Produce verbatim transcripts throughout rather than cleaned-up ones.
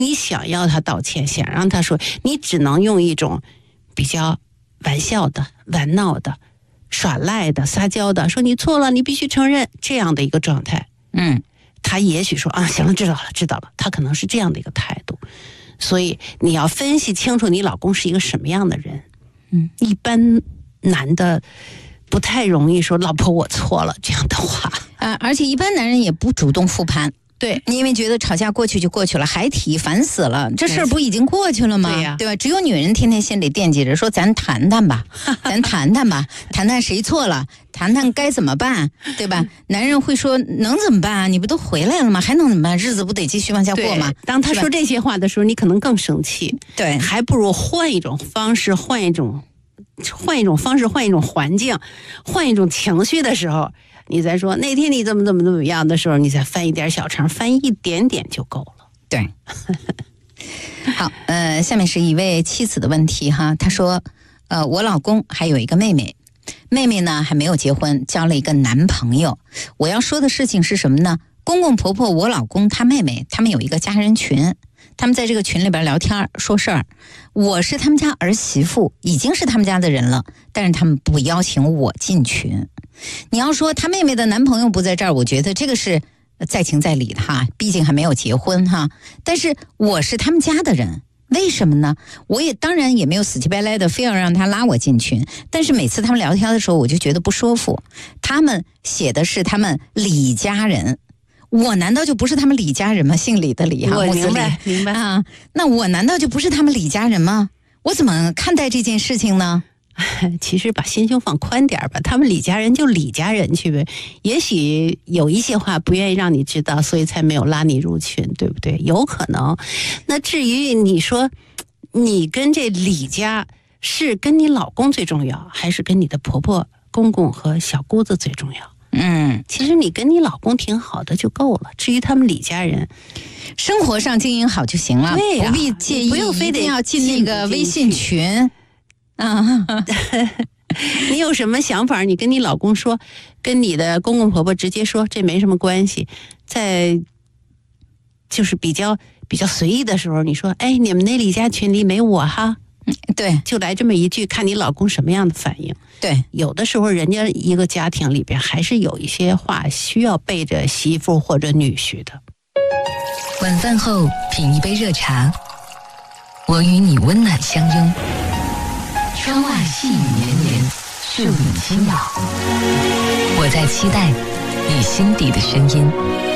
你想要他道歉，想让他说，你只能用一种比较玩笑的、玩闹的、耍赖的、撒娇的，说你错了，你必须承认，这样的一个状态。 嗯， 他也许说啊，行了，知道了，知道了，他可能是这样的一个态度。所以你要分析清楚你老公是一个什么样的人。 嗯， 一般男的不太容易说老婆我错了这样的话啊，而且一般男人也不主动复盘。 对， 因为觉得吵架过去就过去了，还提烦死了，这事儿不已经过去了吗？ 对呀、啊， 对吧？只有女人天天心里惦记着，说咱谈谈吧，咱谈谈吧，谈谈谁错了，谈谈该怎么办，对吧？男人会说能怎么办啊？你不都回来了吗？还能怎么办？日子不得继续往下过吗？ 当他说这些话的时候，你可能更生气。 对， 还不如换一种方式，换一种，换一种方式，换一种环境，换一种情绪的时候。你再说那天你怎么怎么怎么样的时候，你再翻一点小肠，翻一点点就够了。 对，好，呃，下面是一位妻子的问题哈，他说，呃，我老公还有一个妹妹，妹妹呢还没有结婚，交了一个男朋友。我要说的事情是什么呢？公公婆婆、我老公、他妹妹，他们有一个家人群，他们在这个群里边聊天说事儿。我是他们家儿媳妇，已经是他们家的人了，但是他们不邀请我进群。你要说他妹妹的男朋友不在这儿，我觉得这个是在情在理的哈，毕竟还没有结婚哈。但是我是他们家的人，为什么呢？我也当然也没有死乞白赖的非要让他拉我进群，但是每次他们聊天的时候，我就觉得不舒服。他们写的是他们李家人，我难道就不是他们李家人吗？姓李的李哈， 我明白明白啊。那我难道就不是他们李家人吗？我怎么看待这件事情呢？ 其实把心胸放宽点吧，他们李家人就李家人去呗。也许有一些话不愿意让你知道，所以才没有拉你入群，对不对？有可能。那至于你说你跟这李家是跟你老公最重要，还是跟你的婆婆、公公和小姑子最重要？ 嗯， 其实你跟你老公挺好的就够了。至于他们李家人， 生活上经营好就行了， 对、啊， 不必介意， 不用非得要进那个微信群。啊， 你有什么想法？你跟你老公说，跟你的公公婆婆直接说，这没什么关系。在就是比较比较随意的时候，你说，哎，你们那李家群里没我哈？ 对， 就来这么一句，看你老公什么样的反应。 对， 有的时候人家一个家庭里边还是有一些话需要背着媳妇或者女婿的。 晚饭后品一杯热茶，我与你温暖相拥。窗外细雨绵绵，树影轻摇。我在期待你心底的声音。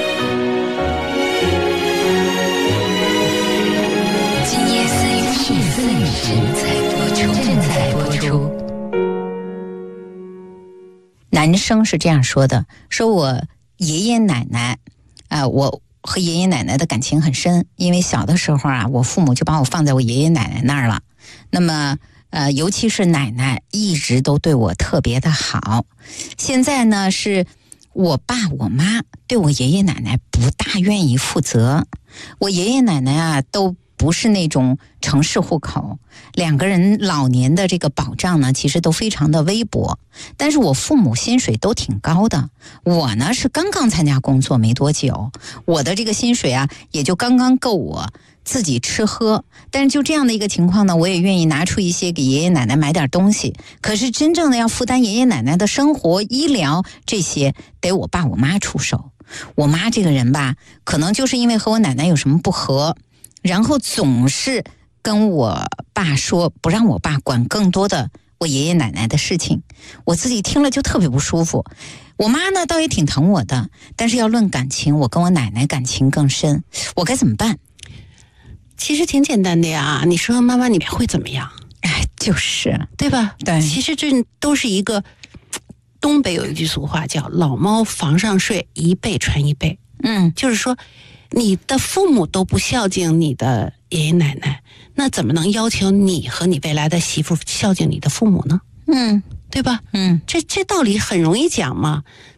今夜思雨时，思雨时正在播出。正在播出。 男生是这样说的：说我爷爷奶奶，啊、呃，我和爷爷奶奶的感情很深，因为小的时候啊，我父母就把我放在我爷爷奶奶那儿了。那么。呃，尤其是奶奶一直都对我特别的好。现在呢，是我爸我妈对我爷爷奶奶不大愿意负责。我爷爷奶奶啊，都不是那种城市户口，两个人老年的这个保障呢，其实都非常的微薄。但是我父母薪水都挺高的，我呢是刚刚参加工作没多久，我的这个薪水啊，也就刚刚够我自己吃喝。但是就这样的一个情况呢，我也愿意拿出一些给爷爷奶奶买点东西。可是真正的要负担爷爷奶奶的生活、医疗这些，得我爸我妈出手。我妈这个人吧，可能就是因为和我奶奶有什么不和，然后总是跟我爸说不让我爸管更多的我爷爷奶奶的事情，我自己听了就特别不舒服。我妈呢倒也挺疼我的，但是要论感情，我跟我奶奶感情更深，我该怎么办？ 其实挺简单的呀，你说妈妈你会怎么样？ 哎，就是对吧？ 对， 其实这都是一个，东北有一句俗话叫老猫房上睡，一辈传一辈。 嗯， 就是说你的父母都不孝敬你的爷爷奶奶，那怎么能要求你和你未来的媳妇孝敬你的父母呢？ 嗯， 对吧？ 嗯， 这这道理很容易讲嘛。